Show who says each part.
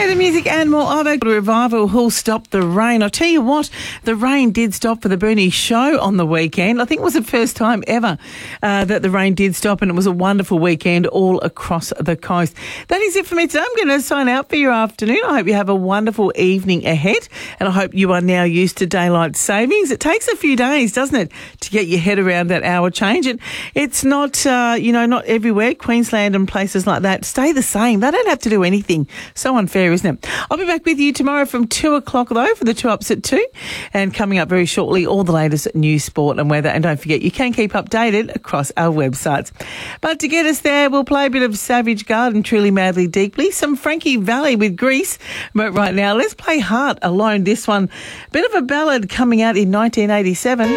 Speaker 1: the music and more of it. Revival who'll stop the rain. I'll tell you what, the rain did stop for the Bernie show on the weekend. I think it was the first time ever that the rain did stop, and it was a wonderful weekend all across the coast. That is it for me today. I'm going to sign out for your afternoon. I hope you have a wonderful evening ahead, and I hope you are now used to daylight savings. It takes a few days, doesn't it, to get your head around that hour change. And it's not, not everywhere. Queensland and places like that stay the same. They don't have to do anything. So unfair, isn't it? I'll be back with you tomorrow from 2 o'clock, though, for the 2 Ups at 2. And coming up very shortly, all the latest news, sport and weather. And don't forget, you can keep updated across our websites. But to get us there, we'll play a bit of Savage Garden, Truly Madly Deeply, some Frankie Valli with Grease. But right now, let's play Heart Alone. This one, bit of a ballad coming out in 1987.